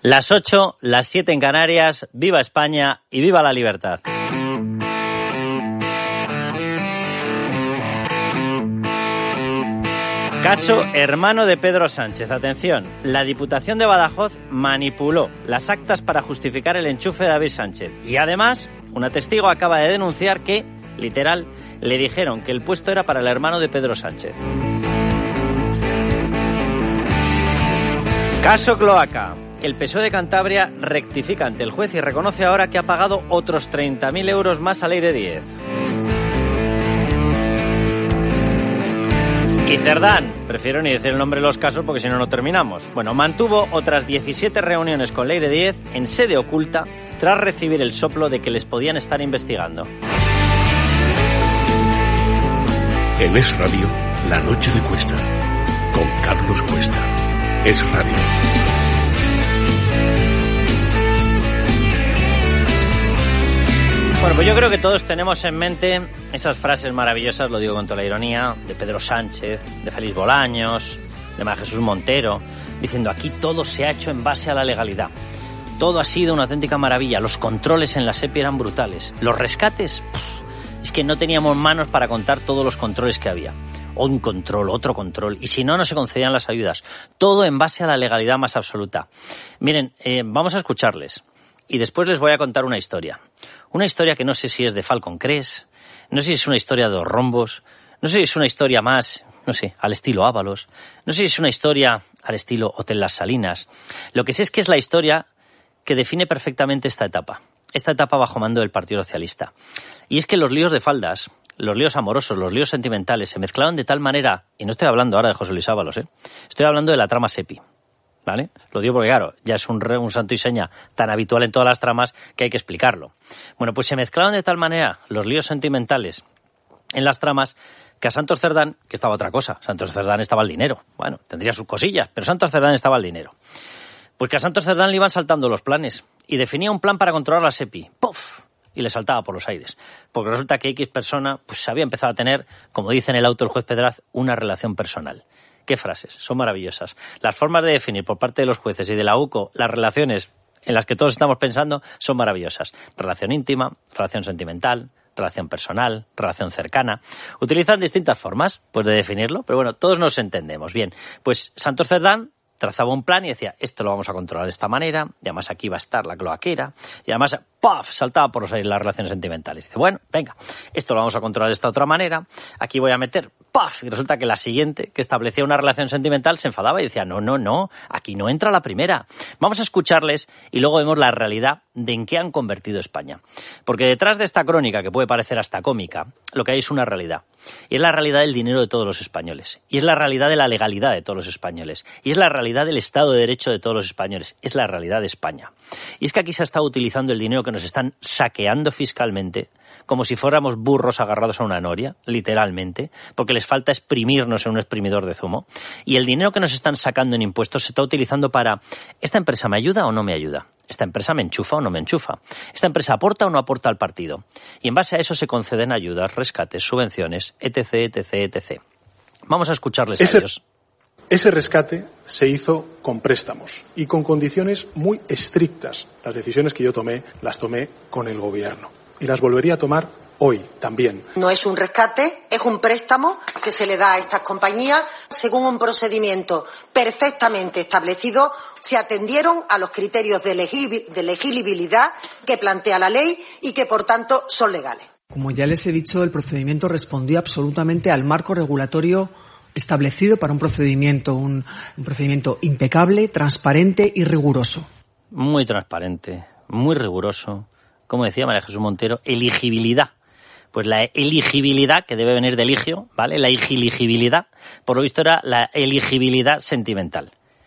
Las 8, las 7 en Canarias, viva España y viva la libertad. Caso hermano de Pedro Sánchez. Atención, la Diputación de Badajoz manipuló las actas para justificar el enchufe de David Sánchez. Y además, una testigo acaba de denunciar que, literal, le dijeron que el puesto era para el hermano de Pedro Sánchez. Caso Cloaca. El PSOE de Cantabria rectifica ante el juez y reconoce ahora que ha pagado otros 30.000 euros más al Aire 10. Y Cerdán, prefiero ni decir el nombre de los casos porque si no, no terminamos. Bueno, mantuvo otras 17 reuniones con Leire 10 en sede oculta tras recibir el soplo de que les podían estar investigando. En Es Radio, La Noche de Cuesta, con Carlos Cuesta. Es Radio. Bueno, pues yo creo que todos tenemos en mente esas frases maravillosas, lo digo con toda la ironía, de Pedro Sánchez, de Félix Bolaños, de María Jesús Montero, diciendo aquí todo se ha hecho en base a la legalidad. Todo ha sido una auténtica maravilla. Los controles en la SEPI eran brutales. Los rescates, es que no teníamos manos para contar todos los controles que había. Un control, otro control, y si no, no se concedían las ayudas. Todo en base a la legalidad más absoluta. Miren, vamos a escucharles y después les voy a contar una historia. Una historia que no sé si es de Falcon Crest, no sé si es una historia de Dos Rombos, no sé si es una historia más, no sé, al estilo Ábalos, no sé si es una historia al estilo Hotel Las Salinas. Lo que sé es que es la historia que define perfectamente esta etapa bajo mando del Partido Socialista. Y es que los líos de faldas, los líos amorosos, los líos sentimentales se mezclaron de tal manera, y no estoy hablando ahora de José Luis Ábalos, estoy hablando de la trama SEPI. ¿Vale? Lo digo porque, claro, ya es un santo y seña tan habitual en todas las tramas que hay que explicarlo. Bueno, pues se mezclaron de tal manera los líos sentimentales en las tramas que a Santos Cerdán, que estaba otra cosa, Santos Cerdán estaba el dinero. Bueno, tendría sus cosillas, pero Santos Cerdán estaba el dinero. Pues que a Santos Cerdán le iban saltando los planes y definía un plan para controlar la SEPI. ¡Puf! Y le saltaba por los aires. Porque resulta que X persona pues había empezado a tener, como dice en el auto el juez Pedraz, una relación personal. ¿Qué frases? Son maravillosas. Las formas de definir por parte de los jueces y de la UCO las relaciones en las que todos estamos pensando son maravillosas. Relación íntima, relación sentimental, relación personal, relación cercana. Utilizan distintas formas pues, de definirlo, pero bueno, todos nos entendemos. Bien, pues Santos Cerdán trazaba un plan y decía, esto lo vamos a controlar de esta manera, y además aquí va a estar la cloaquera, y además, ¡puf!, saltaba por los aires las relaciones sentimentales. Dice, bueno, venga, esto lo vamos a controlar de esta otra manera, aquí voy a meter, ¡puf!, y resulta que la siguiente, que establecía una relación sentimental, se enfadaba y decía, no, aquí no entra la primera. Vamos a escucharles y luego vemos la realidad de en qué han convertido España. Porque detrás de esta crónica, que puede parecer hasta cómica, lo que hay es una realidad. Y es la realidad del dinero de todos los españoles. Y es la realidad de la legalidad de todos los españoles. Y es la realidad del Estado de Derecho de todos los españoles. Es la realidad de España. Y es que aquí se ha estado utilizando el dinero que nos están saqueando fiscalmente como si fuéramos burros agarrados a una noria, literalmente, porque les falta exprimirnos en un exprimidor de zumo. Y el dinero que nos están sacando en impuestos se está utilizando para ¿esta empresa me ayuda o no me ayuda? ¿Esta empresa me enchufa o no me enchufa? ¿Esta empresa aporta o no aporta al partido? Y en base a eso se conceden ayudas, rescates, subvenciones, etc. Vamos a escucharles a ellos. Ese rescate se hizo con préstamos y con condiciones muy estrictas. Las decisiones que yo tomé, las tomé con el gobierno. Y las volvería a tomar hoy también. No es un rescate, es un préstamo que se le da a estas compañías según un procedimiento perfectamente establecido. Se atendieron a los criterios de legibilidad que plantea la ley y que, por tanto, son legales. Como ya les he dicho, el procedimiento respondió absolutamente al marco regulatorio establecido para un procedimiento impecable, transparente y riguroso. Muy transparente, muy riguroso. Como decía María Jesús Montero, elegibilidad. Pues la elegibilidad, que debe venir de eligio, ¿vale? La elegibilidad, por lo visto era la elegibilidad sentimental.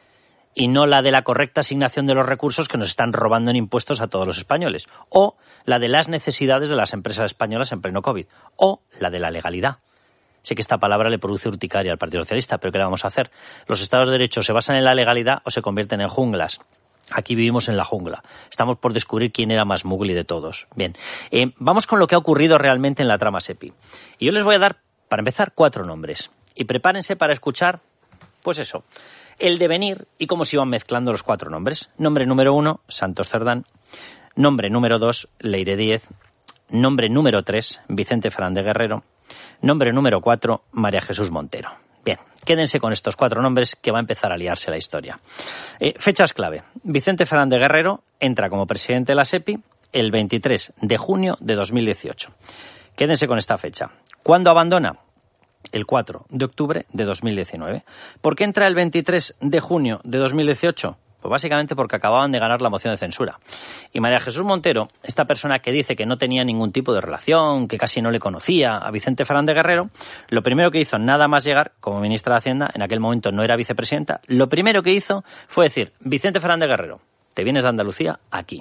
Y no la de la correcta asignación de los recursos que nos están robando en impuestos a todos los españoles. O la de las necesidades de las empresas españolas en pleno COVID. O la de la legalidad. Sé que esta palabra le produce urticaria al Partido Socialista, pero ¿qué le vamos a hacer? ¿Los Estados de Derecho se basan en la legalidad o se convierten en junglas? Aquí vivimos en la jungla. Estamos por descubrir quién era más mugli de todos. Bien, vamos con lo que ha ocurrido realmente en la trama SEPI. Y yo les voy a dar, para empezar, 4 nombres. Y prepárense para escuchar, pues eso, el devenir y cómo se iban mezclando los 4 nombres. Nombre número 1, Santos Cerdán. Nombre número 2, Leire Díez. Nombre número 3, Vicente Fernández Guerrero. Nombre número 4, María Jesús Montero. Bien, quédense con estos 4 nombres que va a empezar a liarse la historia. Fechas clave. Vicente Fernández Guerrero entra como presidente de la SEPI el 23 de junio de 2018. Quédense con esta fecha. ¿Cuándo abandona? El 4 de octubre de 2019. ¿Por qué entra el 23 de junio de 2018? Pues básicamente porque acababan de ganar la moción de censura. Y María Jesús Montero, esta persona que dice que no tenía ningún tipo de relación, que casi no le conocía a Vicente Fernández Guerrero, lo primero que hizo, nada más llegar como ministra de Hacienda, en aquel momento no era vicepresidenta, lo primero que hizo fue decir: Vicente Fernández Guerrero, te vienes de Andalucía aquí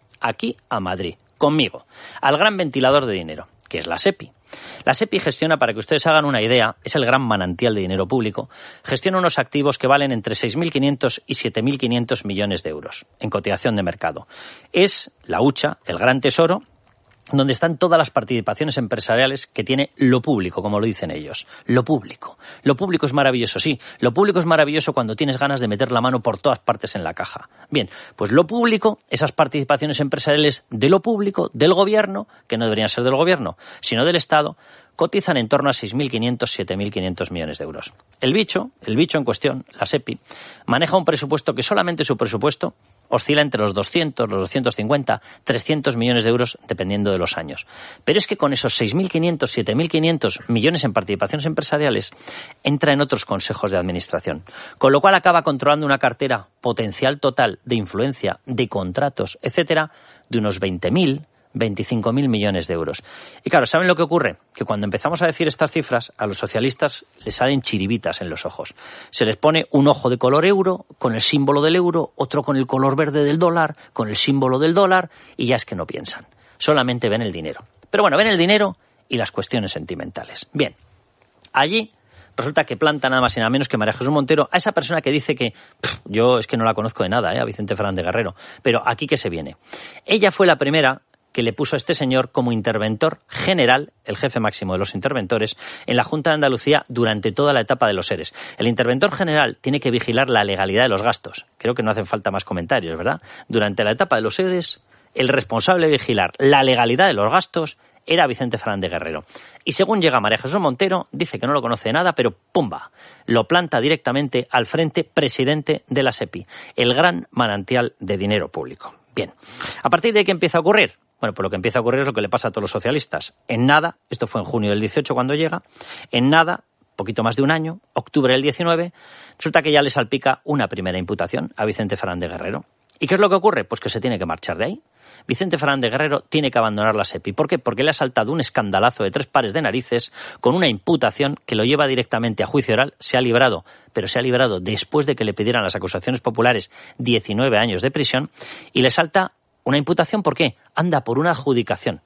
a Madrid, conmigo, al gran ventilador de dinero, que es la SEPI. La SEPI gestiona, para que ustedes hagan una idea, es el gran manantial de dinero público, gestiona unos activos que valen entre 6.500 y 7.500 millones de euros en cotización de mercado. Es la hucha, el gran tesoro, donde están todas las participaciones empresariales que tiene lo público, como lo dicen ellos. Lo público. Lo público es maravilloso, sí. Lo público es maravilloso cuando tienes ganas de meter la mano por todas partes en la caja. Bien, pues lo público, esas participaciones empresariales de lo público, del gobierno, que no deberían ser del gobierno, sino del Estado, cotizan en torno a 6.500, 7.500 millones de euros. El bicho en cuestión, la SEPI, maneja un presupuesto que solamente su presupuesto oscila entre los 200, los 250, 300 millones de euros, dependiendo de los años. Pero es que con esos 6.500, 7.500 millones en participaciones empresariales, entra en otros consejos de administración. Con lo cual acaba controlando una cartera potencial total de influencia, de contratos, etcétera, de unos 20.000, 25.000 millones de euros. Y claro, ¿saben lo que ocurre? Que cuando empezamos a decir estas cifras, a los socialistas les salen chiribitas en los ojos. Se les pone un ojo de color euro, con el símbolo del euro, otro con el color verde del dólar, con el símbolo del dólar, y ya es que no piensan. Solamente ven el dinero. Pero bueno, ven el dinero y las cuestiones sentimentales. Bien, allí resulta que planta nada más y nada menos que María Jesús Montero, a esa persona que dice que yo es que no la conozco de nada, a Vicente Fernández Guerrero, pero aquí que se viene. Ella fue la primera que le puso a este señor como interventor general, el jefe máximo de los interventores, en la Junta de Andalucía durante toda la etapa de los ERES. El interventor general tiene que vigilar la legalidad de los gastos. Creo que no hacen falta más comentarios, ¿verdad? Durante la etapa de los ERES, el responsable de vigilar la legalidad de los gastos era Vicente Fernández Guerrero. Y según llega María Jesús Montero, dice que no lo conoce de nada, pero ¡pumba!, lo planta directamente al frente presidente de la SEPI, el gran manantial de dinero público. Bien, ¿a partir de qué empieza a ocurrir? Bueno, pues lo que empieza a ocurrir es lo que le pasa a todos los socialistas. En nada, esto fue en junio del 18 cuando llega, en nada, poquito más de un año, octubre del 19, resulta que ya le salpica una primera imputación a Vicente Fernández Guerrero. ¿Y qué es lo que ocurre? Pues que se tiene que marchar de ahí. Vicente Fernández Guerrero tiene que abandonar la SEPI. ¿Por qué? Porque le ha saltado un escandalazo de 3 pares de narices con una imputación que lo lleva directamente a juicio oral. Se ha librado, pero se ha librado después de que le pidieran las acusaciones populares 19 años de prisión, y le salta una imputación. ¿Por qué? Anda por una adjudicación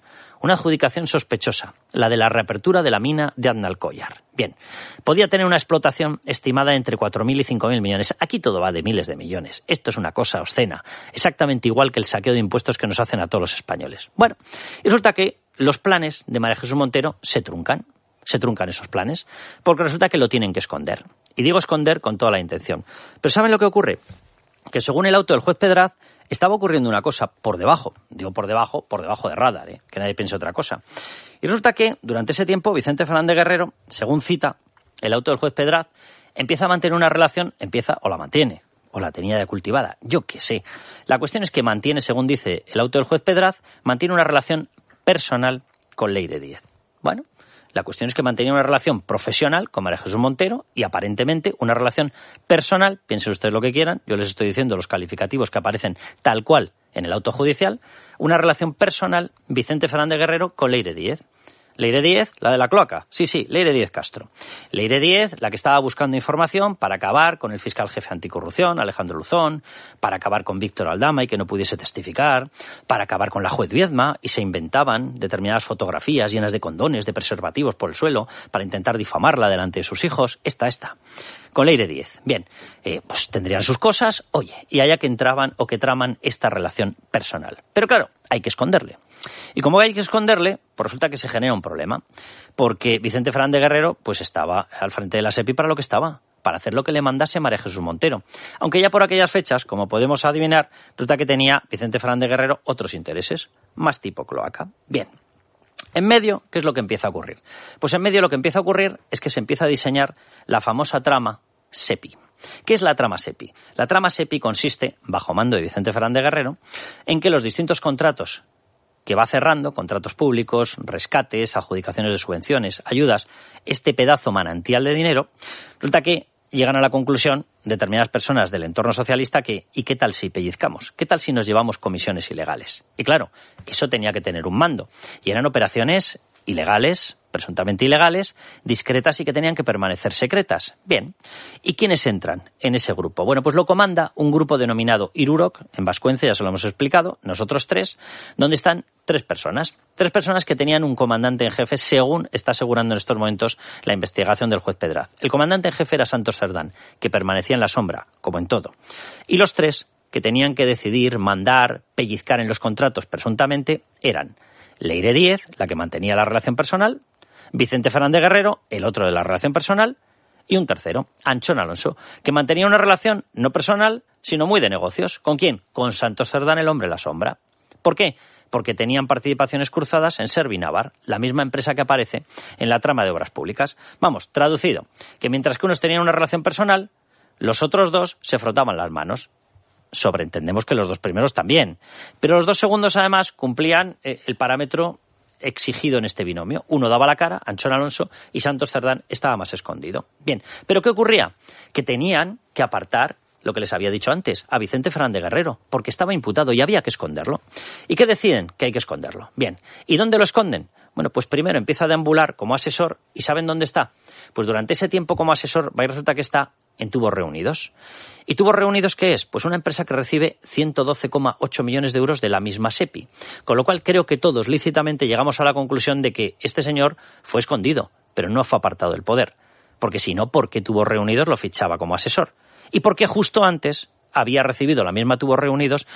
sospechosa, la de la reapertura de la mina de Aznalcóllar. Bien, podía tener una explotación estimada entre 4.000 y 5.000 millones. Aquí todo va de miles de millones. Esto es una cosa obscena, exactamente igual que el saqueo de impuestos que nos hacen a todos los españoles. Bueno, y resulta que los planes de María Jesús Montero se truncan esos planes, porque resulta que lo tienen que esconder. Y digo esconder con toda la intención. Pero ¿saben lo que ocurre? Que según el auto del juez Pedraz, estaba ocurriendo una cosa por debajo de radar, que nadie piense otra cosa. Y resulta que durante ese tiempo Vicente Fernández Guerrero, según cita el auto del juez Pedraz, empieza a mantener una relación, o la mantiene, o la tenía ya cultivada, yo qué sé. La cuestión es que mantiene, según dice el auto del juez Pedraz, mantiene una relación personal con Leire Díez. Bueno, la cuestión es que mantenía una relación profesional con María Jesús Montero y aparentemente una relación personal, piensen ustedes lo que quieran, yo les estoy diciendo los calificativos que aparecen tal cual en el auto judicial, una relación personal Vicente Fernández Guerrero con Leire Díez. Leire Díez, la de la cloaca. Sí, Leire Díez Castro. Leire Díez, la que estaba buscando información para acabar con el fiscal jefe anticorrupción, Alejandro Luzón, para acabar con Víctor Aldama y que no pudiese testificar, para acabar con la juez Viedma, y se inventaban determinadas fotografías llenas de condones, de preservativos por el suelo, para intentar difamarla delante de sus hijos. Esta. Con Leire Díez. Bien, pues tendrían sus cosas, y allá que entraban o que traman esta relación personal. Pero claro, hay que esconderle. Y como hay que esconderle, pues resulta que se genera un problema. Porque Vicente Fernández Guerrero pues estaba al frente de la SEPI para para hacer lo que le mandase María Jesús Montero. Aunque ya por aquellas fechas, como podemos adivinar, resulta que tenía Vicente Fernández Guerrero otros intereses, más tipo cloaca. Bien. En medio, ¿qué es lo que empieza a ocurrir? Pues en medio lo que empieza a ocurrir es que se empieza a diseñar la famosa trama SEPI. ¿Qué es la trama SEPI? La trama SEPI consiste, bajo mando de Vicente Fernández Guerrero, en que los distintos contratos que va cerrando, contratos públicos, rescates, adjudicaciones de subvenciones, ayudas, este pedazo manantial de dinero, resulta que llegan a la conclusión determinadas personas del entorno socialista que ¿y qué tal si pellizcamos? ¿Qué tal si nos llevamos comisiones ilegales? Y claro, eso tenía que tener un mando. Y eran operaciones ilegales, presuntamente ilegales, discretas y que tenían que permanecer secretas. Bien. ¿Y quiénes entran en ese grupo? Bueno, pues lo comanda un grupo denominado Irurok, en vascuence, ya se lo hemos explicado, nosotros tres, donde están tres personas que tenían un comandante en jefe, según está asegurando en estos momentos la investigación del juez Pedraz. El comandante en jefe era Santos Cerdán, que permanecía en la sombra, como en todo. Y los tres que tenían que decidir, mandar, pellizcar en los contratos, presuntamente, eran Leire Díez, la que mantenía la relación personal, Vicente Fernández Guerrero, el otro de la relación personal, y un tercero, Anchón Alonso, que mantenía una relación no personal, sino muy de negocios. ¿Con quién? Con Santos Cerdán, el hombre de la sombra. ¿Por qué? Porque tenían participaciones cruzadas en Servinavar, la misma empresa que aparece en la trama de obras públicas. Vamos, traducido, que mientras que unos tenían una relación personal, los otros dos se frotaban las manos. Sobreentendemos que los dos primeros también, pero los dos segundos además cumplían el parámetro exigido en este binomio. Uno daba la cara, Anchón Alonso, y Santos Cerdán estaba más escondido. Bien, pero ¿qué ocurría? Que tenían que apartar lo que les había dicho antes, a Vicente Fernández Guerrero, porque estaba imputado y había que esconderlo. ¿Y qué deciden? Que hay que esconderlo. Bien, ¿y dónde lo esconden? Bueno, pues primero empieza a deambular como asesor, ¿y saben dónde está? Pues durante ese tiempo como asesor va y resulta que está en Tubos Reunidos. ¿Y Tubos Reunidos qué es? Pues una empresa que recibe 112,8 millones de euros de la misma SEPI. Con lo cual creo que todos lícitamente llegamos a la conclusión de que este señor fue escondido, pero no fue apartado del poder. Porque si no, ¿por qué Tubos Reunidos lo fichaba como asesor? ¿Y por qué justo antes había recibido la misma Tubos Reunidos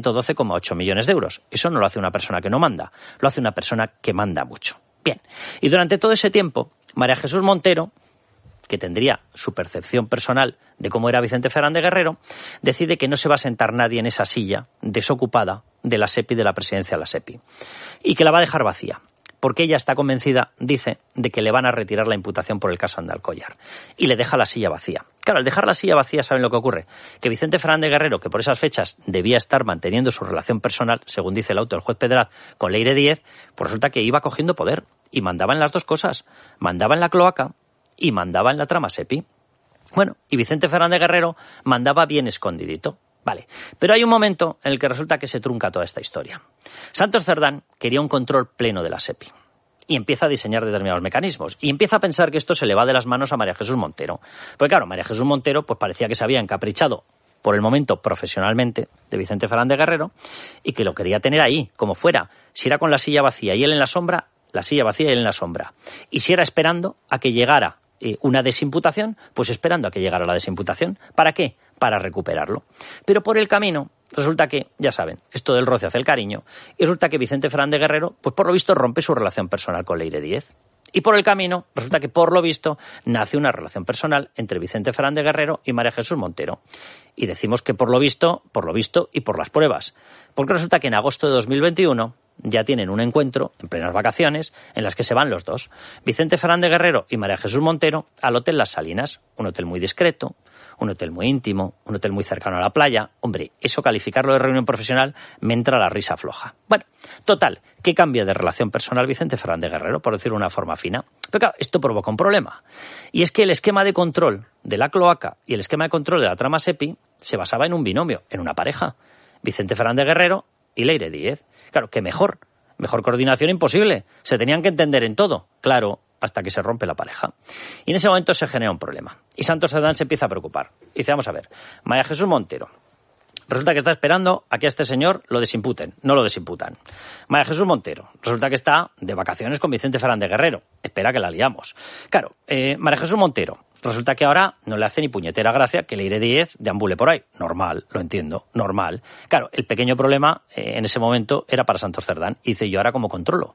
112,8 millones de euros? Eso no lo hace una persona que no manda, lo hace una persona que manda mucho. Bien, y durante todo ese tiempo, María Jesús Montero, que tendría su percepción personal de cómo era Vicente Fernández Guerrero, decide que no se va a sentar nadie en esa silla desocupada de la SEPI, de la presidencia de la SEPI, y que la va a dejar vacía, porque ella está convencida, dice, de que le van a retirar la imputación por el caso Andalcollar, y le deja la silla vacía. Claro, al dejar la silla vacía, ¿saben lo que ocurre? Que Vicente Fernández Guerrero, que por esas fechas debía estar manteniendo su relación personal, según dice el auto del juez Pedraz, con Leire Díez, pues resulta que iba cogiendo poder, y mandaba en las dos cosas, mandaba en la cloaca, y mandaba en la trama SEPI. Bueno, y Vicente Fernández Guerrero mandaba bien escondidito. Vale, pero hay un momento en el que resulta que se trunca toda esta historia. Santos Cerdán quería un control pleno de la SEPI y empieza a diseñar determinados mecanismos y empieza a pensar que esto se le va de las manos a María Jesús Montero. Porque claro, María Jesús Montero pues parecía que se había encaprichado por el momento profesionalmente de Vicente Fernández Guerrero y que lo quería tener ahí, como fuera. Si era con la silla vacía y él en la sombra, la silla vacía y él en la sombra. Y si era esperando a que llegara una desimputación, pues esperando a que llegara la desimputación. ¿Para qué? Para recuperarlo. Pero por el camino resulta que, ya saben, esto del roce hace el cariño, y resulta que Vicente Fernández Guerrero, pues por lo visto rompe su relación personal con Leire Díez. Y por el camino resulta que, por lo visto, nace una relación personal entre Vicente Fernández Guerrero y María Jesús Montero. Y decimos que por lo visto y por las pruebas. Porque resulta que en agosto de 2021 ya tienen un encuentro en plenas vacaciones en las que se van los dos, Vicente Fernández Guerrero y María Jesús Montero, al Hotel Las Salinas, un hotel muy discreto, un hotel muy íntimo, un hotel muy cercano a la playa. Hombre, eso calificarlo de reunión profesional me entra la risa floja. Bueno, total, ¿qué cambia de relación personal Vicente Fernández Guerrero, por decirlo de una forma fina? Pero claro, esto provoca un problema. Y es que el esquema de control de la cloaca y el esquema de control de la trama SEPI se basaba en un binomio, en una pareja. Vicente Fernández Guerrero y Leire Díez. Claro, que mejor coordinación imposible. Se tenían que entender en todo. Claro, hasta que se rompe la pareja. Y en ese momento se genera un problema. Y Santos Cerdán se empieza a preocupar. Y dice, vamos a ver, María Jesús Montero resulta que está esperando a que a este señor lo desimputen. No lo desimputan. María Jesús Montero resulta que está de vacaciones con Vicente Fernández Guerrero. Espera que la liamos. Claro, María Jesús Montero resulta que ahora no le hace ni puñetera gracia que Leire Díez deambule por ahí. Normal, lo entiendo, normal. Claro, el pequeño problema en ese momento era para Santos Cerdán. Y dice, ¿yo ahora cómo controlo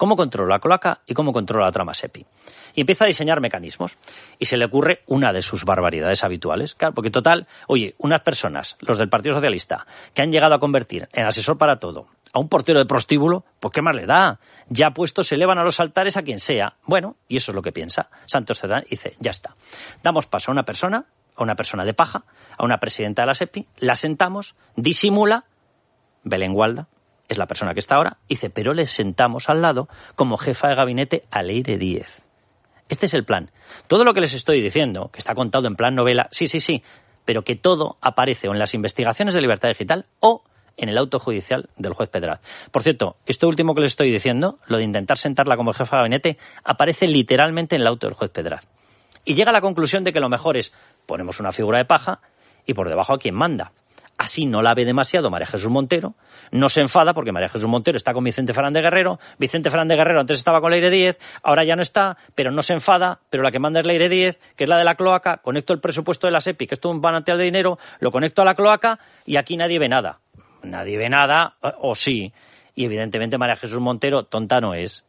cómo controlo la cloaca y cómo controlo la trama SEPI. Y empieza a diseñar mecanismos. Y se le ocurre una de sus barbaridades habituales. Claro, porque total, oye, unas personas, los del Partido Socialista, que han llegado a convertir en asesor para todo a un portero de prostíbulo, pues ¿qué más le da? Ya puestos se elevan a los altares a quien sea. Bueno, y eso es lo que piensa Santos Cerdán. Dice, ya está. Damos paso a una persona de paja, a una presidenta de la SEPI, la sentamos, disimula, Belén Gualda es la persona que está ahora, dice, pero le sentamos al lado como jefa de gabinete a Leire Díez. Este es el plan. Todo lo que les estoy diciendo, que está contado en plan novela, sí, pero que todo aparece o en las investigaciones de Libertad Digital o en el auto judicial del juez Pedraz. Por cierto, esto último que les estoy diciendo, lo de intentar sentarla como jefa de gabinete, aparece literalmente en el auto del juez Pedraz. Y llega a la conclusión de que lo mejor es, ponemos una figura de paja y por debajo a quien manda. Así no la ve demasiado María Jesús Montero, no se enfada porque María Jesús Montero está con Vicente Fernández Guerrero, Vicente Fernández Guerrero antes estaba con Leire Díez, ahora ya no está, pero no se enfada, pero la que manda es Leire Díez, que es la de la cloaca, conecto el presupuesto de la SEPI, que es todo un manantial de dinero, lo conecto a la cloaca y aquí nadie ve nada. Nadie ve nada, o sí, y evidentemente María Jesús Montero tonta no es.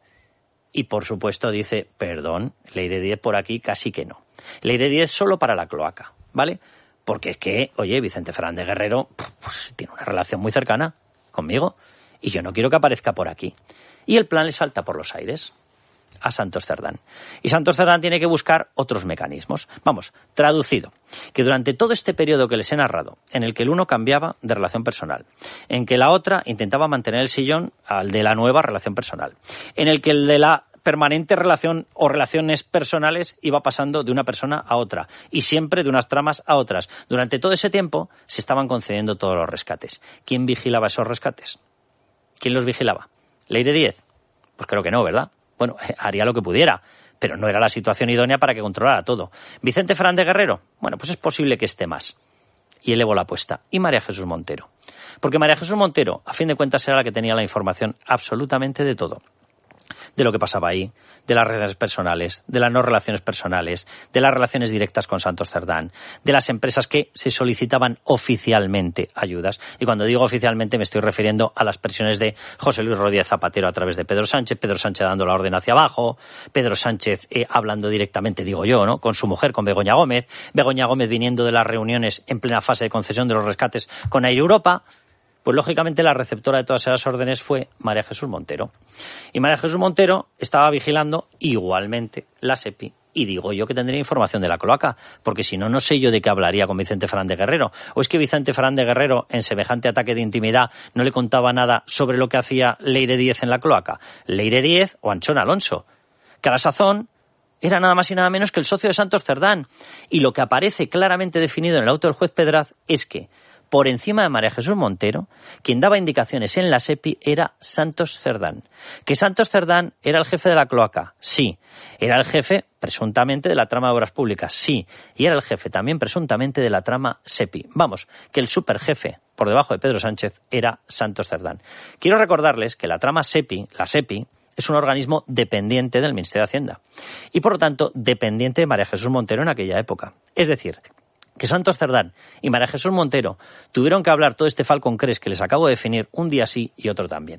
Y por supuesto dice, perdón, Leire Díez por aquí casi que no. Leire Díez solo para la cloaca, ¿vale? Porque es que, oye, Vicente Fernández Guerrero pues, tiene una relación muy cercana conmigo y yo no quiero que aparezca por aquí. Y el plan le salta por los aires a Santos Cerdán. Y Santos Cerdán tiene que buscar otros mecanismos. Vamos, traducido, que durante todo este periodo que les he narrado, en el que el uno cambiaba de relación personal, en que la otra intentaba mantener el sillón al de la nueva relación personal, en el que el de la permanente relación o relaciones personales iba pasando de una persona a otra y siempre de unas tramas a otras. Durante todo ese tiempo se estaban concediendo todos los rescates. ¿Quién vigilaba esos rescates? ¿Quién los vigilaba? ¿Leire Díez? Pues creo que no, ¿verdad? Bueno, haría lo que pudiera, pero no era la situación idónea para que controlara todo. ¿Vicente Fernández Guerrero? Bueno, pues es posible que esté más. Y elevo la apuesta. ¿Y María Jesús Montero? Porque María Jesús Montero, a fin de cuentas, era la que tenía la información absolutamente de todo. De lo que pasaba ahí, de las redes personales, de las no relaciones personales, de las relaciones directas con Santos Cerdán, de las empresas que se solicitaban oficialmente ayudas. Y cuando digo oficialmente me estoy refiriendo a las presiones de José Luis Rodríguez Zapatero a través de Pedro Sánchez dando la orden hacia abajo, Pedro Sánchez hablando directamente, digo yo, ¿no?, con su mujer, con Begoña Gómez viniendo de las reuniones en plena fase de concesión de los rescates con Air Europa. Pues lógicamente la receptora de todas esas órdenes fue María Jesús Montero. Y María Jesús Montero estaba vigilando igualmente la SEPI. Y digo yo que tendría información de la cloaca, porque si no, no sé yo de qué hablaría con Vicente Fernández Guerrero. ¿O es que Vicente Fernández Guerrero, en semejante ataque de intimidad, no le contaba nada sobre lo que hacía Leire Díez en la cloaca? Leire Díez o Anchón Alonso, que a la sazón era nada más y nada menos que el socio de Santos Cerdán. Y lo que aparece claramente definido en el auto del juez Pedraz es que por encima de María Jesús Montero, quien daba indicaciones en la SEPI era Santos Cerdán. ¿Que Santos Cerdán era el jefe de la cloaca? Sí. ¿Era el jefe, presuntamente, de la trama de obras públicas? Sí. Y era el jefe también, presuntamente, de la trama SEPI. Vamos, que el superjefe, por debajo de Pedro Sánchez, era Santos Cerdán. Quiero recordarles que la trama SEPI, la SEPI, es un organismo dependiente del Ministerio de Hacienda. Y, por lo tanto, dependiente de María Jesús Montero en aquella época. Es decir, que Santos Cerdán y María Jesús Montero tuvieron que hablar todo este Falcon Crest que les acabo de definir un día sí y otro también.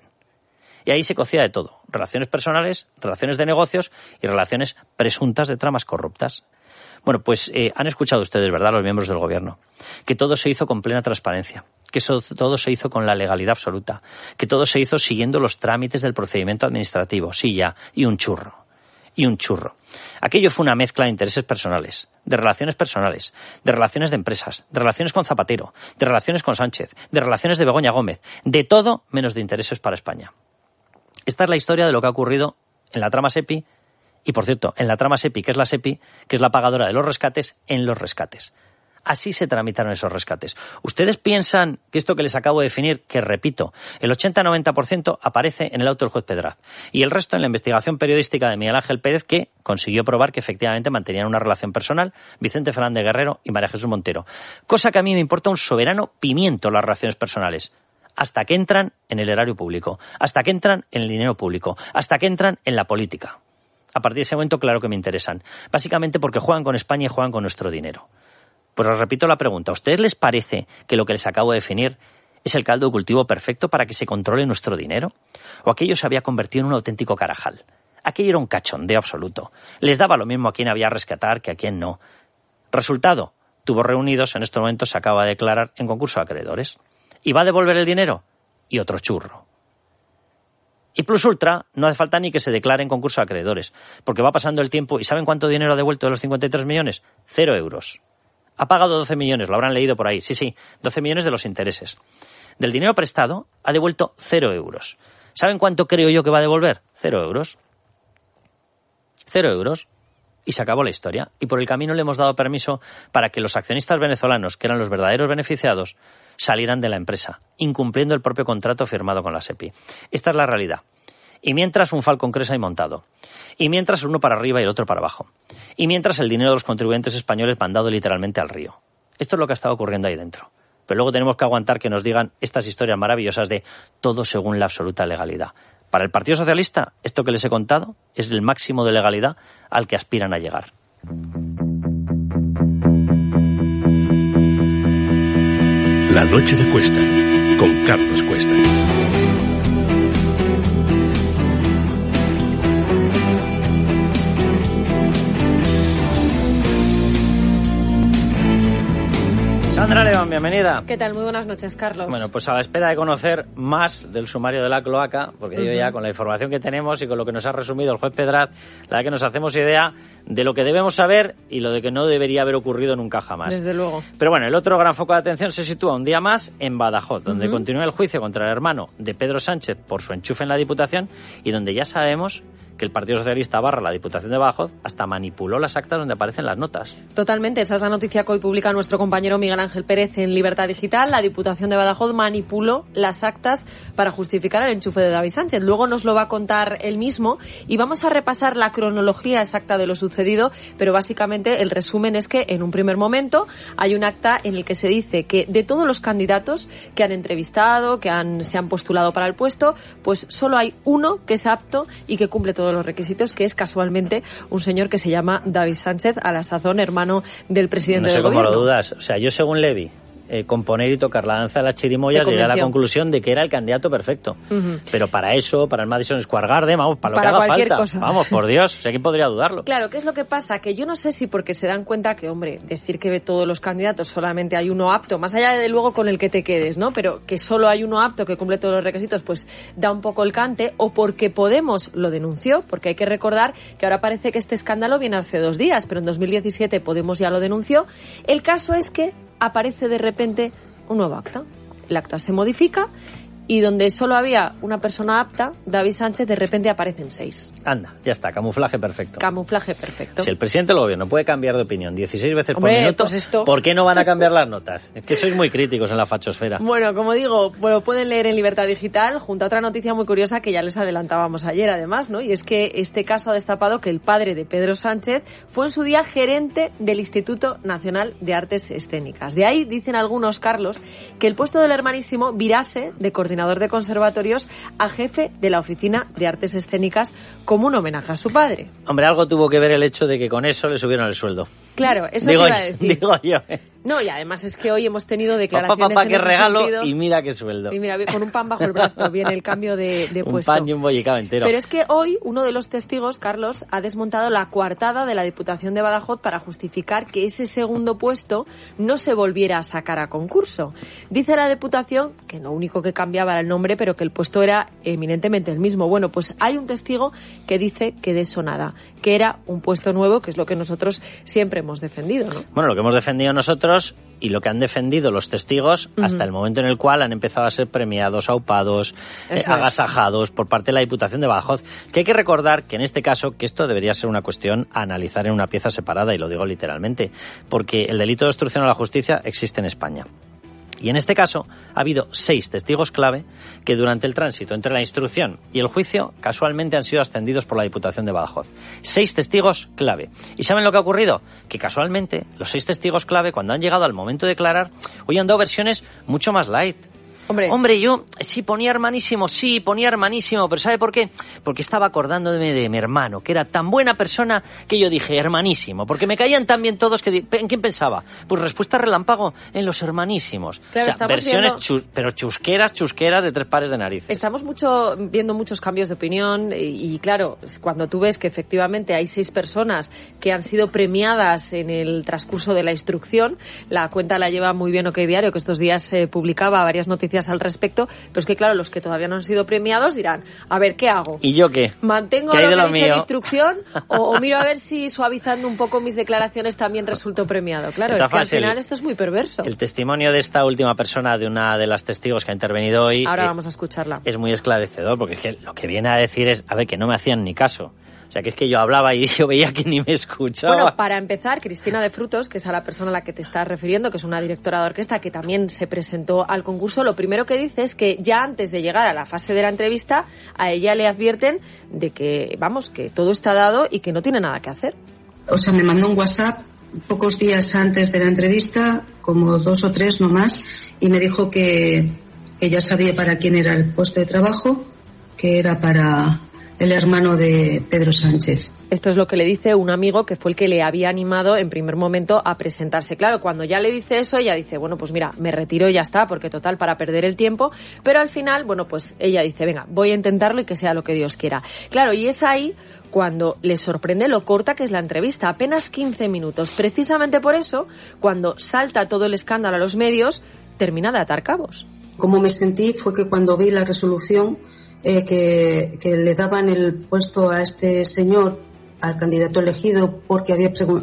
Y ahí se cocía de todo. Relaciones personales, relaciones de negocios y relaciones presuntas de tramas corruptas. Bueno, pues han escuchado ustedes, ¿verdad?, los miembros del gobierno, que todo se hizo con plena transparencia, que todo se hizo con la legalidad absoluta, que todo se hizo siguiendo los trámites del procedimiento administrativo, sí ya, y un churro. Aquello fue una mezcla de intereses personales, de relaciones de empresas, de relaciones con Zapatero, de relaciones con Sánchez, de relaciones de Begoña Gómez, de todo menos de intereses para España. Esta es la historia de lo que ha ocurrido en la trama SEPI y, por cierto, en la trama SEPI, que es la SEPI, que es la pagadora de los rescates, en los rescates. Así se tramitaron esos rescates. ¿Ustedes piensan que esto que les acabo de definir, que repito, el 80-90% aparece en el auto del juez Pedraz y el resto en la investigación periodística de Miguel Ángel Pérez, que consiguió probar que efectivamente mantenían una relación personal Vicente Fernández Guerrero y María Jesús Montero? Cosa que a mí me importa un soberano pimiento las relaciones personales, hasta que entran en el erario público, hasta que entran en el dinero público, hasta que entran en la política. A partir de ese momento, claro que me interesan. Básicamente porque juegan con España y juegan con nuestro dinero. Pues os repito la pregunta. ¿A ustedes les parece que lo que les acabo de definir ¿Es el caldo de cultivo perfecto para que se controle nuestro dinero? ¿O aquello se había convertido en un auténtico carajal? Aquello era un cachondeo absoluto. Les daba lo mismo a quién había a rescatar que a quién no. Resultado, Tubos Reunidos en estos momentos se acaba de declarar en concurso de acreedores. ¿Y va a devolver el dinero? Y otro churro. Y Plus Ultra no hace falta ni que se declare en concurso de acreedores, porque va pasando el tiempo y ¿saben cuánto dinero ha devuelto de los 53 millones? 0 euros. Ha pagado 12 millones, lo habrán leído por ahí. Sí, 12 millones de los intereses. Del dinero prestado ha devuelto 0 euros. ¿Saben cuánto creo yo que va a devolver? 0 euros. 0 euros. Y se acabó la historia. Y por el camino le hemos dado permiso para que los accionistas venezolanos, que eran los verdaderos beneficiados, salieran de la empresa, incumpliendo el propio contrato firmado con la SEPI. Esta es la realidad. Y mientras un Falcon Crest hay montado. Y mientras el uno para arriba y el otro para abajo. Y mientras el dinero de los contribuyentes españoles mandado literalmente al río. Esto es lo que ha estado ocurriendo ahí dentro. Pero luego tenemos que aguantar que nos digan estas historias maravillosas de todo según la absoluta legalidad. Para el Partido Socialista, esto que les he contado es el máximo de legalidad al que aspiran a llegar. La noche de Cuesta, con Carlos Cuesta. Sandra León, bienvenida. ¿Qué tal? Muy buenas noches, Carlos. Bueno, pues a la espera de conocer más del sumario de la cloaca, porque yo ya con la información que tenemos y con lo que nos ha resumido el juez Pedraz, la verdad que nos hacemos idea de lo que debemos saber y lo de que no debería haber ocurrido nunca jamás. Desde luego. Pero bueno, el otro gran foco de atención se sitúa un día más en Badajoz, donde continúa el juicio contra el hermano de Pedro Sánchez por su enchufe en la Diputación y donde ya sabemos que el Partido Socialista / la Diputación de Badajoz hasta manipuló las actas donde aparecen las notas. Totalmente, esa es la noticia que hoy publica nuestro compañero Miguel Ángel Pérez en Libertad Digital. La Diputación de Badajoz manipuló las actas para justificar el enchufe de David Sánchez. Luego nos lo va a contar él mismo y vamos a repasar la cronología exacta de lo sucedido, pero básicamente el resumen es que en un primer momento hay un acta en el que se dice que de todos los candidatos que han entrevistado, se han postulado para el puesto, pues solo hay uno que es apto y que cumple todos los requisitos, que es casualmente un señor que se llama David Sánchez, a la sazón hermano del presidente del gobierno. No sé cómo lo dudas. O sea, yo según Levi, componer y tocar la danza de las chirimoyas, llegué a la conclusión de que era el candidato perfecto. Pero para eso, para el Madison Square Garden, vamos, para lo que haga falta. Cosa. Vamos, por Dios, ¿quién podría dudarlo? Claro, ¿qué es lo que pasa? Que yo no sé si porque se dan cuenta que, hombre, decir que de todos los candidatos solamente hay uno apto, más allá de luego con el que te quedes, ¿no? Pero que solo hay uno apto que cumple todos los requisitos, pues da un poco el cante, o porque Podemos lo denunció, porque hay que recordar que ahora parece que este escándalo viene hace 2 días, pero en 2017 Podemos ya lo denunció. El caso es que aparece de repente un nuevo acta. El acta se modifica y donde solo había una persona apta, David Sánchez, de repente aparecen 6. Anda, ya está, camuflaje perfecto. Camuflaje perfecto. Si el presidente del gobierno puede cambiar de opinión 16 veces por minuto, pues ¿por qué no van a cambiar las notas? Es que sois muy críticos en la fachosfera. Bueno, como digo, lo pueden leer en Libertad Digital, junto a otra noticia muy curiosa que ya les adelantábamos ayer, además, ¿no? Y es que este caso ha destapado que el padre de Pedro Sánchez fue en su día gerente del Instituto Nacional de Artes Escénicas. De ahí, dicen algunos, Carlos, que el puesto del hermanísimo virase de coordinador de conservatorios a jefe de la Oficina de Artes Escénicas como un homenaje a su padre. Hombre, algo tuvo que ver el hecho de que con eso le subieron el sueldo. Claro, eso te iba a decir. Digo yo. No, y además es que hoy hemos tenido declaraciones papá, en qué ese regalo sentido. Y mira qué sueldo. Y mira, con un pan bajo el brazo viene el cambio de puesto. Un pan y un bollicao entero. Pero es que hoy uno de los testigos, Carlos, ha desmontado la coartada de la Diputación de Badajoz para justificar que ese segundo puesto no se volviera a sacar a concurso. Dice la Diputación que lo único que cambiaba era el nombre, pero que el puesto era eminentemente el mismo. Bueno, pues hay un testigo que dice que de eso nada, que era un puesto nuevo, que es lo que nosotros siempre hemos defendido, ¿no? Bueno, lo que hemos defendido nosotros y lo que han defendido los testigos hasta el momento en el cual han empezado a ser premiados, aupados, agasajados por parte de la Diputación de Badajoz. Que hay que recordar que en este caso, que esto debería ser una cuestión a analizar en una pieza separada, y lo digo literalmente, porque el delito de obstrucción a la justicia existe en España. Y en este caso ha habido 6 testigos clave que durante el tránsito entre la instrucción y el juicio casualmente han sido ascendidos por la Diputación de Badajoz. 6 testigos clave. ¿Y saben lo que ha ocurrido? Que casualmente los 6 testigos clave, cuando han llegado al momento de declarar, hoy han dado versiones mucho más light. Hombre, yo sí ponía hermanísimo, pero ¿sabe por qué? Porque estaba acordándome de mi hermano, que era tan buena persona que yo dije hermanísimo, porque me caían tan bien todos que... ¿En quién pensaba? Pues respuesta relámpago, en los hermanísimos. Claro, o sea, versiones pero chusqueras de 3 pares de narices. Estamos viendo muchos cambios de opinión y claro, cuando tú ves que efectivamente hay 6 personas que han sido premiadas en el transcurso de la instrucción, la cuenta la lleva muy bien OK Diario, que estos días publicaba varias noticias al respecto, pero es que claro, los que todavía no han sido premiados dirán, a ver, ¿qué hago? ¿Y yo qué? ¿Mantengo lo que he dicho en la instrucción o miro a ver si suavizando un poco mis declaraciones también resulto premiado? Claro, es que al final esto es muy perverso. El testimonio de esta última persona, de una de las testigos que ha intervenido hoy, ahora vamos a escucharla, es muy esclarecedor, porque es que lo que viene a decir es, a ver, que no me hacían ni caso. O sea, que es que yo hablaba y yo veía que ni me escuchaba. Bueno, para empezar, Cristina de Frutos, que es a la persona a la que te estás refiriendo, que es una directora de orquesta que también se presentó al concurso, lo primero que dice es que ya antes de llegar a la fase de la entrevista, a ella le advierten de que, vamos, que todo está dado y que no tiene nada que hacer. O sea, me mandó un WhatsApp pocos días antes de la entrevista, como 2 o 3 no más, y me dijo que ya sabía para quién era el puesto de trabajo, que era para el hermano de Pedro Sánchez. Esto es lo que le dice un amigo que fue el que le había animado en primer momento a presentarse. Claro, cuando ya le dice eso, ella dice, bueno, pues mira, me retiro y ya está, porque total, para perder el tiempo. Pero al final, bueno, pues ella dice, venga, voy a intentarlo y que sea lo que Dios quiera. Claro, y es ahí cuando les sorprende lo corta que es la entrevista, apenas 15 minutos. Precisamente por eso, cuando salta todo el escándalo a los medios, termina de atar cabos. Como me sentí fue que cuando vi la resolución que le daban el puesto a este señor, al candidato elegido, porque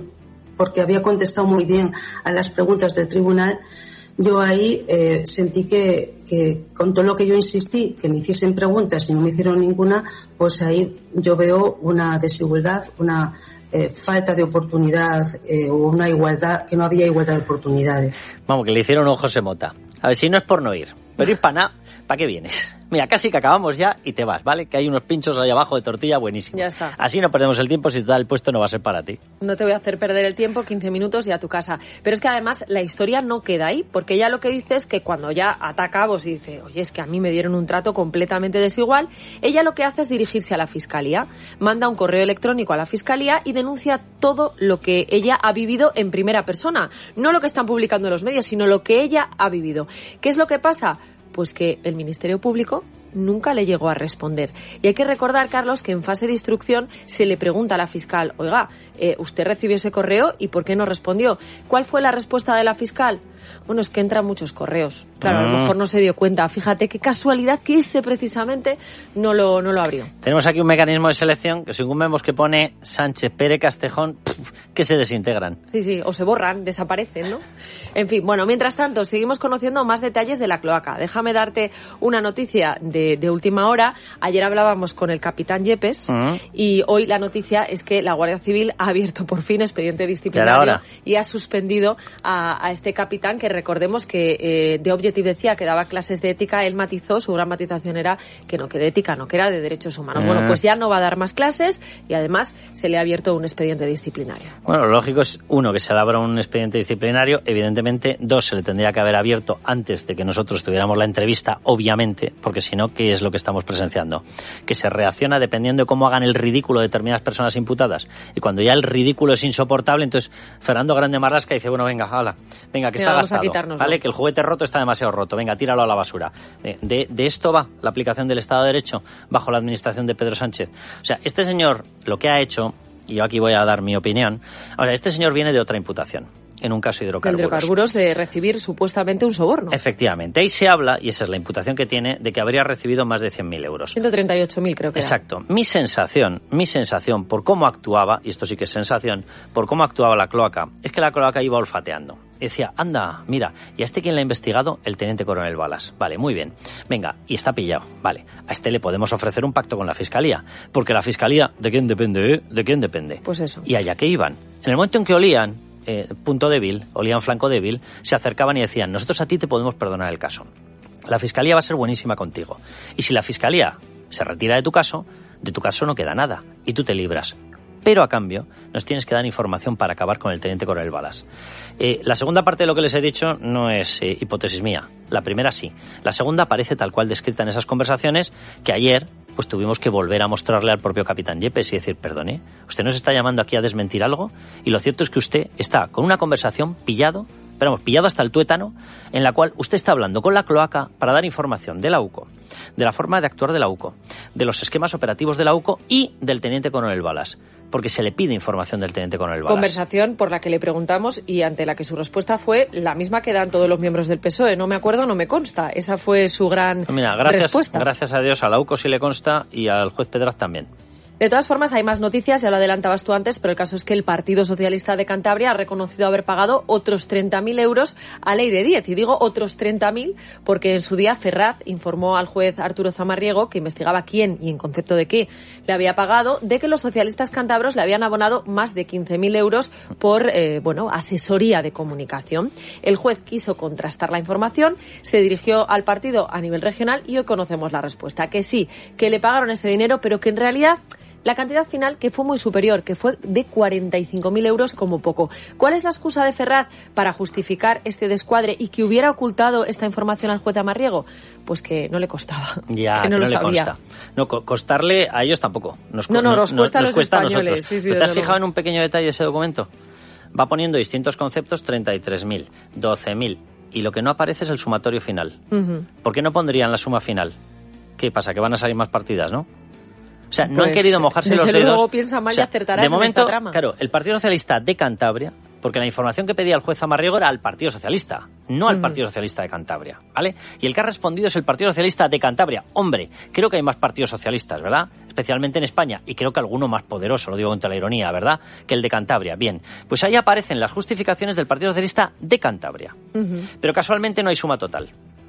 había contestado muy bien a las preguntas del tribunal, yo ahí sentí que con todo lo que yo insistí, que me hiciesen preguntas y no me hicieron ninguna, pues ahí yo veo una desigualdad, una falta de oportunidad o una igualdad, que no había igualdad de oportunidades. Vamos, que le hicieron un José Mota. A ver, si no es por no ir, pero ir para nada, ¿para qué vienes? Mira, casi que acabamos ya y te vas, ¿vale? Que hay unos pinchos ahí abajo de tortilla buenísimos. Ya está. Así no perdemos el tiempo, si total el puesto no va a ser para ti. No te voy a hacer perder el tiempo, 15 minutos y a tu casa. Pero es que además la historia no queda ahí, porque ella lo que dice es que cuando ya ata cabos y dice, oye, es que a mí me dieron un trato completamente desigual, ella lo que hace es dirigirse a la Fiscalía. Manda un correo electrónico a la Fiscalía y denuncia todo lo que ella ha vivido en primera persona. No lo que están publicando en los medios, sino lo que ella ha vivido. ¿Qué es lo que pasa? Pues que el Ministerio Público nunca le llegó a responder. Y hay que recordar, Carlos, que en fase de instrucción se le pregunta a la fiscal, oiga, ¿usted recibió ese correo y por qué no respondió? ¿Cuál fue la respuesta de la fiscal? Bueno, es que entran muchos correos. Claro, a lo mejor no se dio cuenta. Fíjate qué casualidad que ese precisamente no lo abrió. Tenemos aquí un mecanismo de selección que según vemos que pone Sánchez, Pérez, Castejón, que se desintegran. Sí, o se borran, desaparecen, ¿no? En fin, bueno, mientras tanto, seguimos conociendo más detalles de la cloaca. Déjame darte una noticia de última hora. Ayer hablábamos con el capitán Yepes y hoy la noticia es que la Guardia Civil ha abierto por fin expediente disciplinario y ha suspendido a este capitán, que recordemos que de Objective decía que daba clases de ética. Él matizó, su gran matización era que no, que de ética no, que era de derechos humanos. Bueno, pues ya no va a dar más clases y además se le ha abierto un expediente disciplinario. Bueno, lo lógico es, uno, que se le abra un expediente disciplinario, evidentemente. 2, se le tendría que haber abierto antes de que nosotros tuviéramos la entrevista, obviamente, porque si no, ¿qué es lo que estamos presenciando? Que se reacciona dependiendo de cómo hagan el ridículo determinadas personas imputadas. Y cuando ya el ridículo es insoportable, entonces Fernando Grande Marlasca dice, bueno, venga, que está gastado, ¿vale? Que el juguete roto está demasiado roto, venga, tíralo a la basura. De esto va la aplicación del Estado de Derecho bajo la administración de Pedro Sánchez. O sea, este señor lo que ha hecho, y yo aquí voy a dar mi opinión, o sea, este señor viene de otra imputación. En un caso de hidrocarburos. De recibir supuestamente un soborno. Efectivamente. Ahí se habla, y esa es la imputación que tiene, de que habría recibido más de 100.000 euros. 138.000 creo que Exacto. Era. Mi sensación por cómo actuaba, y esto sí que es sensación, por cómo actuaba la cloaca, es que la cloaca iba olfateando. Decía, anda, mira, ¿y a este quién le ha investigado? El teniente coronel Balas. Vale, muy bien. Venga, y está pillado. Vale, a este le podemos ofrecer un pacto con la Fiscalía. Porque la Fiscalía, ¿de quién depende? ¿De quién depende? Pues eso. Y allá que iban. En el momento en que olían punto débil, olían flanco débil, se acercaban y decían, nosotros a ti te podemos perdonar el caso. La Fiscalía va a ser buenísima contigo. Y si la Fiscalía se retira de tu caso no queda nada. Y tú te libras. pero a cambio nos tienes que dar información para acabar con el teniente coronel Balas. La segunda parte de lo que les he dicho no es hipótesis mía. La primera sí. La segunda aparece tal cual descrita en esas conversaciones que ayer pues tuvimos que volver a mostrarle al propio capitán Yepes y decir, perdone, ¿usted nos está llamando aquí a desmentir algo? Y lo cierto es que usted está con una conversación pillado hasta el tuétano, en la cual usted está hablando con la cloaca para dar información de la UCO, de la forma de actuar de la UCO, de los esquemas operativos de la UCO y del teniente coronel Balas, porque se le pide información del teniente coronel Balas. Conversación por la que le preguntamos y ante la que su respuesta fue la misma que dan todos los miembros del PSOE. No me acuerdo, no me consta. Esa fue su gran respuesta. Gracias a Dios a la UCO sí le consta y al juez Pedraz también. De todas formas, hay más noticias, ya lo adelantabas tú antes, pero el caso es que el Partido Socialista de Cantabria ha reconocido haber pagado otros 30.000 euros a Leire Díez. Y digo otros 30.000 porque en su día Ferraz informó al juez Arturo Zamarriego, que investigaba quién y en concepto de qué le había pagado, de que los socialistas cántabros le habían abonado más de 15.000 euros por asesoría de comunicación. El juez quiso contrastar la información, se dirigió al partido a nivel regional y hoy conocemos la respuesta, que sí, que le pagaron ese dinero, pero que en realidad la cantidad final que fue muy superior, que fue de 45.000 euros como poco. ¿Cuál es la excusa de Ferraz para justificar este descuadre y que hubiera ocultado esta información al juez Zamarriego? Pues que no le costaba, ya, que no lo sabía. Consta. No, costarle a ellos tampoco. Nos cuesta a los españoles. Sí, ¿te has fijado en un pequeño detalle de ese documento? Va poniendo distintos conceptos, 33.000, 12.000, y lo que no aparece es el sumatorio final. Uh-huh. ¿Por qué no pondrían la suma final? ¿Qué pasa? Que van a salir más partidas, ¿no? O sea, no han querido mojarse los dedos. Luego piensa mal y acertarás de momento, en esta trama. Claro, el Partido Socialista de Cantabria, porque la información que pedía el juez Zamarriego era al Partido Socialista, no al Partido Socialista de Cantabria, ¿vale? Y el que ha respondido es el Partido Socialista de Cantabria. Hombre, creo que hay más partidos socialistas, ¿verdad? Especialmente en España, y creo que alguno más poderoso, lo digo con toda la ironía, ¿verdad?, que el de Cantabria. Bien, pues ahí aparecen las justificaciones del Partido Socialista de Cantabria. Uh-huh. Pero casualmente no hay suma total.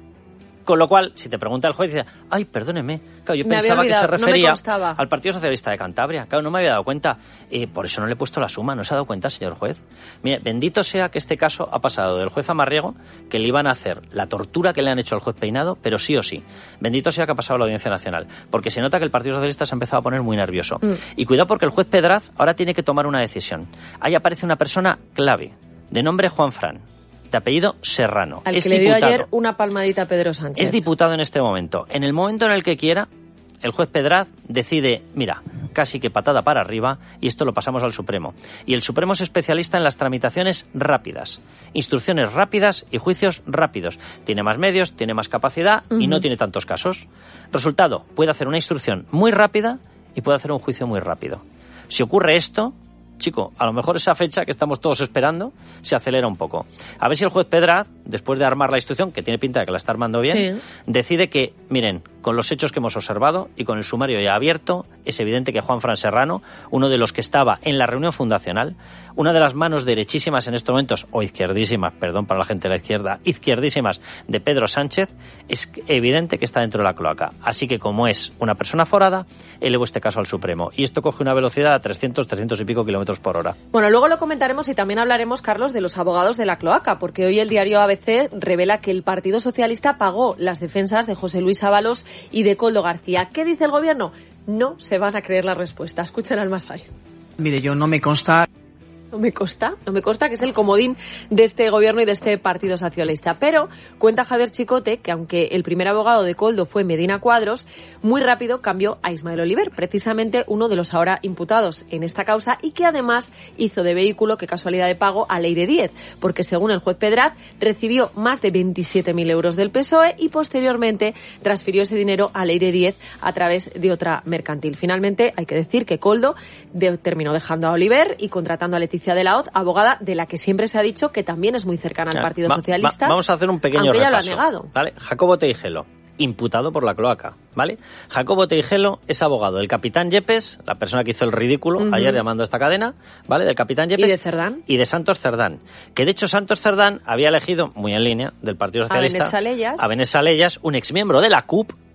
Con lo cual, si te pregunta el juez, dice, ay, perdóneme, claro, yo pensaba que se refería al Partido Socialista de Cantabria. Claro, no me había dado cuenta. Por eso no le he puesto la suma. ¿No se ha dado cuenta, señor juez? Mire, bendito sea que este caso ha pasado del juez Zamarriego, que le iban a hacer la tortura que le han hecho al juez Peinado, pero sí o sí. Bendito sea que ha pasado la Audiencia Nacional, porque se nota que el Partido Socialista se ha empezado a poner muy nervioso. Y cuidado porque el juez Pedraz ahora tiene que tomar una decisión. Ahí aparece una persona clave, de nombre Juan Fran, de apellido Serrano. Al que le dio ayer una palmadita a Pedro Sánchez. Es diputado en este momento. En el momento en el que quiera, el juez Pedraz decide, mira, casi que patada para arriba, y esto lo pasamos al Supremo. Y el Supremo es especialista en las tramitaciones rápidas, instrucciones rápidas y juicios rápidos. Tiene más medios, tiene más capacidad y no tiene tantos casos. Resultado, puede hacer una instrucción muy rápida y puede hacer un juicio muy rápido. Si ocurre esto, chico, a lo mejor esa fecha que estamos todos esperando se acelera un poco. A ver si el juez Pedraz, después de armar la instrucción, que tiene pinta de que la está armando bien, decide que, miren, con los hechos que hemos observado y con el sumario ya abierto, es evidente que Juan Fran Serrano, uno de los que estaba en la reunión fundacional, una de las manos derechísimas en estos momentos, o izquierdísimas, perdón para la gente de la izquierda, izquierdísimas de Pedro Sánchez, es evidente que está dentro de la cloaca. Así que como es una persona forada, elevo este caso al Supremo. Y esto coge una velocidad a 300 y pico kilómetros por hora. Bueno, luego lo comentaremos y también hablaremos, Carlos, de los abogados de la cloaca, porque hoy el diario ABC revela que el Partido Socialista pagó las defensas de José Luis Ábalos y de Koldo García. ¿Qué dice el gobierno? No se van a creer la respuesta. Escuchen al Masai. Mire, yo no me consta. No me consta que es el comodín de este gobierno y de este Partido Socialista. Pero cuenta Javier Chicote que aunque el primer abogado de Koldo fue Medina Cuadros, muy rápido cambió a Ismael Oliver, precisamente uno de los ahora imputados en esta causa y que además hizo de vehículo, qué casualidad de pago, a Leire Díez, porque según el juez Pedraz recibió más de 27.000 euros del PSOE y posteriormente transfirió ese dinero a Leire Díez a través de otra mercantil. Finalmente, hay que decir que Koldo terminó dejando a Oliver y contratando a Leticia de la Hoz, abogada de la que siempre se ha dicho que también es muy cercana al Partido Socialista. Vamos a hacer un pequeño repaso. Aunque ella lo ha negado. ¿Vale? Jacobo Teijelo, imputado por la cloaca, ¿vale? Jacobo Teijelo es abogado del capitán Yepes, la persona que hizo el ridículo ayer llamando a esta cadena, ¿vale? Del capitán Yepes. Y de Cerdán. Y de Santos Cerdán. Que de hecho Santos Cerdán había elegido, muy en línea, del Partido Socialista, a Benet Salellas, un exmiembro de la CUP,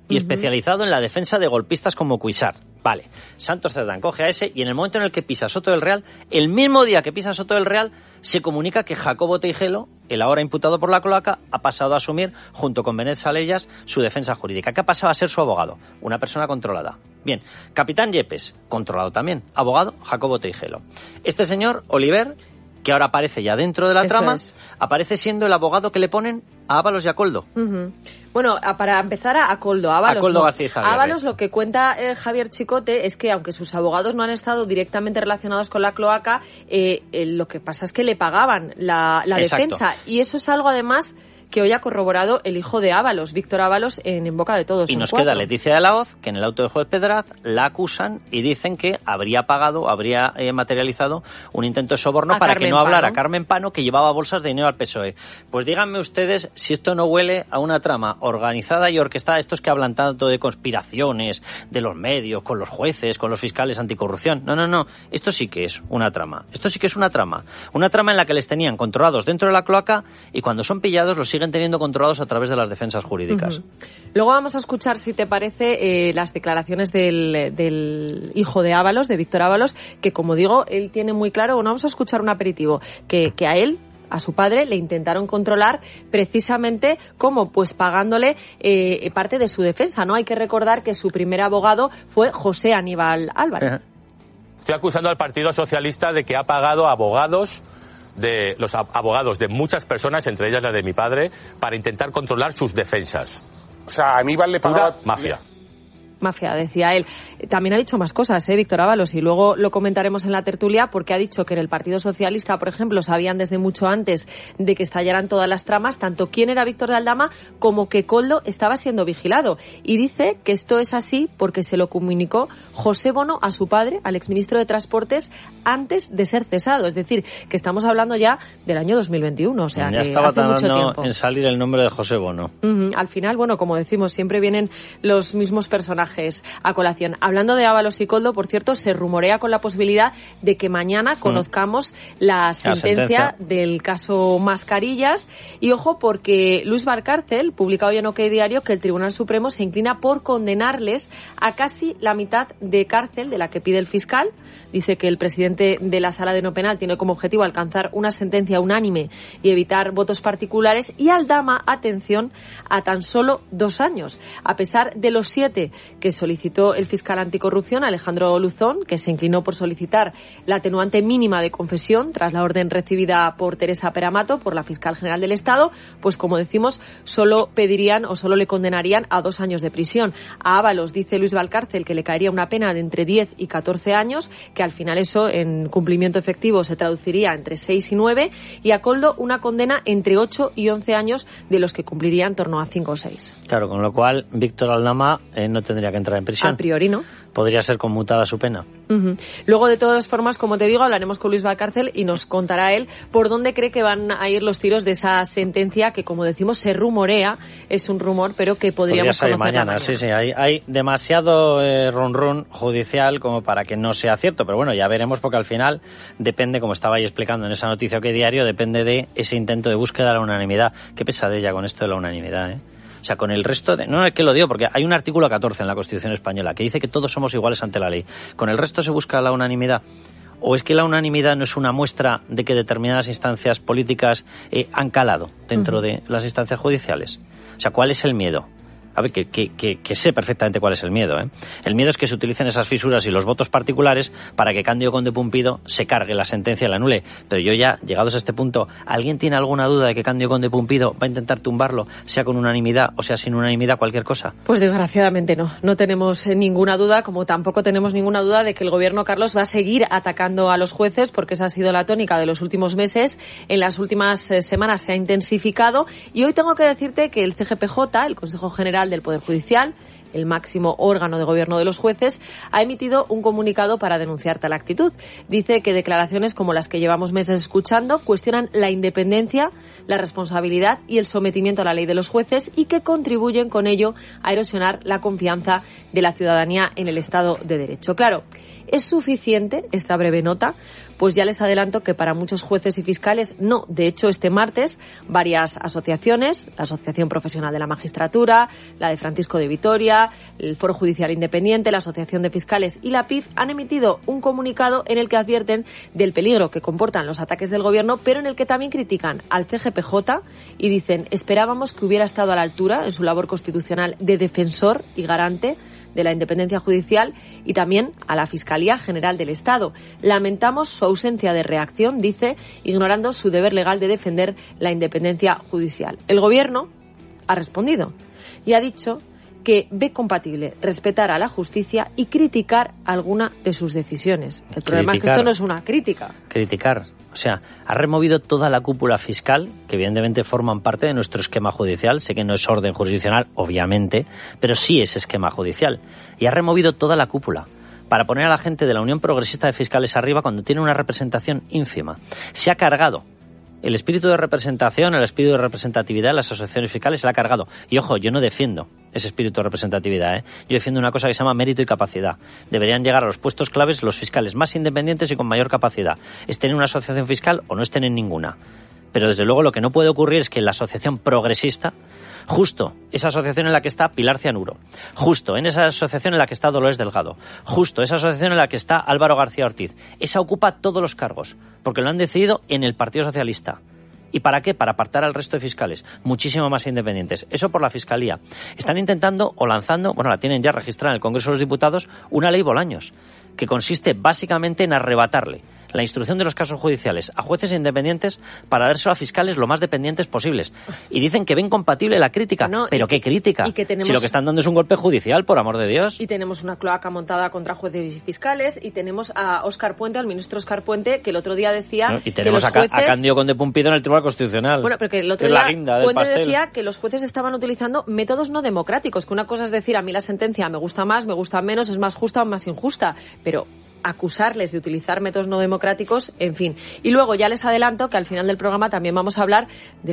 y especializado en la defensa de golpistas como Cuixart. Vale, Santos Cerdán coge a ese y en el momento en el que pisa Soto del Real, el mismo día que pisa Soto del Real, se comunica que Jacobo Teijelo, el ahora imputado por la cloaca, ha pasado a asumir, junto con Benet Salellas, su defensa jurídica, que ha pasado a ser su abogado, una persona controlada. Bien, Capitán Yepes, controlado también, abogado Jacobo Teijelo. Este señor, Oliver, que ahora aparece ya dentro de la trama, aparece siendo el abogado que le ponen a Ábalos y a Koldo. Bueno, para empezar a Koldo. Ábalos, a Koldo García y Javier. Ábalos, lo que cuenta Javier Chicote es que aunque sus abogados no han estado directamente relacionados con la cloaca, lo que pasa es que le pagaban la defensa. Y eso es algo además que hoy ha corroborado el hijo de Ábalos, Víctor Ábalos, en boca de todos. Y nos queda Leticia de la Hoz, que en el auto de juez Pedraz la acusan y dicen que habría materializado un intento de soborno para que no hablara Carmen Pano, que llevaba bolsas de dinero al PSOE. Pues díganme ustedes si esto no huele a una trama organizada y orquestada. Estos que hablan tanto de conspiraciones, de los medios, con los jueces, con los fiscales anticorrupción. No. Esto sí que es una trama. Esto sí que es una trama. Una trama en la que les tenían controlados dentro de la cloaca y cuando son pillados los siguen teniendo controlados a través de las defensas jurídicas. Luego vamos a escuchar, si te parece, las declaraciones del hijo de Ábalos, de Víctor Ábalos, que, como digo, él tiene muy claro. Bueno, vamos a escuchar un aperitivo, que a él, a su padre, le intentaron controlar precisamente como, pues pagándole parte de su defensa, ¿no? Hay que recordar que su primer abogado fue José Aníbal Álvarez. Estoy acusando al Partido Socialista de que ha pagado abogados de los abogados de muchas personas, entre ellas la de mi padre, para intentar controlar sus defensas. O sea, Aníbal le pagaba... Mafia, decía él. También ha dicho más cosas, Víctor Ábalos, y luego lo comentaremos en la tertulia, porque ha dicho que en el Partido Socialista, por ejemplo, sabían desde mucho antes de que estallaran todas las tramas, tanto quién era Víctor de Aldama como que Koldo estaba siendo vigilado. Y dice que esto es así porque se lo comunicó José Bono a su padre, al exministro de Transportes, antes de ser cesado. Es decir, que estamos hablando ya del año 2021, o sea, ya que estaba hace mucho tiempo en salir el nombre de José Bono. Al final, bueno, como decimos, siempre vienen los mismos personajes a colación. Hablando de Ábalos y Koldo, por cierto, se rumorea con la posibilidad de que mañana conozcamos la sentencia del caso Mascarillas. Y ojo, porque Luis Valcárcel publica hoy en OK Diario que el Tribunal Supremo se inclina por condenarles a casi la mitad de cárcel de la que pide el fiscal. Dice que el presidente de la Sala de No Penal tiene como objetivo alcanzar una sentencia unánime y evitar votos particulares, y Aldama, atención, a tan solo 2 años, a pesar de los 7 que solicitó el fiscal anticorrupción Alejandro Luzón, que se inclinó por solicitar la atenuante mínima de confesión tras la orden recibida por Teresa Peramato, por la fiscal general del Estado. Pues como decimos, solo pedirían o solo le condenarían a 2 años de prisión. A Ábalos, dice Luis Valcárcel, que le caería una pena de entre 10 y 14 años, que al final eso en cumplimiento efectivo se traduciría entre 6 y 9, y a Koldo una condena entre 8 y 11 años, de los que cumpliría en torno a 5 o 6. Claro, con lo cual Víctor Aldama no tendría que entrar en prisión. A priori no. Podría ser conmutada su pena. Luego, de todas formas, como te digo, hablaremos con Luis Valcárcel y nos contará él por dónde cree que van a ir los tiros de esa sentencia que, como decimos, se rumorea, es un rumor, pero que podríamos conocer mañana. Sí, hay demasiado run judicial como para que no sea cierto, pero bueno, ya veremos, porque al final depende, como estaba ahí explicando en esa noticia que diario, depende de ese intento de búsqueda de la unanimidad. Qué pesadilla con esto de la unanimidad, O sea, con el resto de... No es que lo digo, porque hay un artículo 14 en la Constitución española que dice que todos somos iguales ante la ley. ¿Con el resto se busca la unanimidad? ¿O es que la unanimidad no es una muestra de que determinadas instancias políticas han calado dentro de las instancias judiciales? O sea, ¿cuál es el miedo? A ver, que sé perfectamente cuál es el miedo, El miedo es que se utilicen esas fisuras y los votos particulares para que Cándido Conde Pumpido se cargue la sentencia y la anule. Pero yo ya, llegados a este punto, ¿alguien tiene alguna duda de que Cándido Conde Pumpido va a intentar tumbarlo, sea con unanimidad o sea sin unanimidad, cualquier cosa? Pues desgraciadamente no tenemos ninguna duda, como tampoco tenemos ninguna duda de que el gobierno, Carlos, va a seguir atacando a los jueces, porque esa ha sido la tónica de los últimos meses. En las últimas semanas se ha intensificado, y hoy tengo que decirte que el CGPJ, el Consejo General del Poder Judicial, el máximo órgano de gobierno de los jueces, ha emitido un comunicado para denunciar tal actitud. Dice que declaraciones como las que llevamos meses escuchando cuestionan la independencia, la responsabilidad y el sometimiento a la ley de los jueces, y que contribuyen con ello a erosionar la confianza de la ciudadanía en el Estado de Derecho. Claro, ¿Es suficiente esta breve nota? Pues ya les adelanto que para muchos jueces y fiscales no. De hecho, este martes varias asociaciones, la Asociación Profesional de la Magistratura, la de Francisco de Vitoria, el Foro Judicial Independiente, la Asociación de Fiscales y la PIF han emitido un comunicado en el que advierten del peligro que comportan los ataques del Gobierno, pero en el que también critican al CGPJ y dicen: esperábamos que hubiera estado a la altura en su labor constitucional de defensor y garante de la independencia judicial, y también a la Fiscalía General del Estado. Lamentamos su ausencia de reacción, dice, ignorando su deber legal de defender la independencia judicial. El Gobierno ha respondido y ha dicho que ve compatible respetar a la justicia y criticar alguna de sus decisiones. El problema es que esto no es una crítica. Criticar. O sea, ha removido toda la cúpula fiscal, que evidentemente forman parte de nuestro esquema judicial. Sé que no es orden jurisdiccional, obviamente, pero sí es esquema judicial. Y ha removido toda la cúpula para poner a la gente de la Unión Progresista de Fiscales arriba cuando tiene una representación ínfima. Se ha cargado el espíritu de representación, el espíritu de representatividad de las asociaciones fiscales, se la ha cargado. Y ojo, yo no defiendo ese espíritu de representatividad, Yo defiendo una cosa que se llama mérito y capacidad. Deberían llegar a los puestos claves los fiscales más independientes y con mayor capacidad. Estén en una asociación fiscal o no estén en ninguna. Pero desde luego lo que no puede ocurrir es que la asociación progresista, justo esa asociación en la que está Pilar Cianuro, justo en esa asociación en la que está Dolores Delgado, justo esa asociación en la que está Álvaro García Ortiz, esa ocupa todos los cargos, porque lo han decidido en el Partido Socialista. ¿Y para qué? Para apartar al resto de fiscales, muchísimo más independientes. Eso por la Fiscalía. Están intentando o lanzando, bueno, la tienen ya registrada en el Congreso de los Diputados, una ley Bolaños, que consiste básicamente en arrebatarle la instrucción de los casos judiciales a jueces independientes para dárselo a fiscales lo más dependientes posibles. Y dicen que ven compatible la crítica. No, ¿pero qué crítica? Y que tenemos... Si lo que están dando es un golpe judicial, por amor de Dios. Y tenemos una cloaca montada contra jueces y fiscales, y tenemos a Óscar Puente, al ministro Óscar Puente, que el otro día decía... No, y tenemos que los jueces... a Cándido Conde Pumpido en el Tribunal Constitucional. Bueno, pero que el otro día Puente decía que los jueces estaban utilizando métodos no democráticos, que una cosa es decir, a mí la sentencia me gusta más, me gusta menos, es más justa o más injusta, pero acusarles de utilizar métodos no democráticos, en fin. Y luego ya les adelanto que al final del programa también vamos a hablar de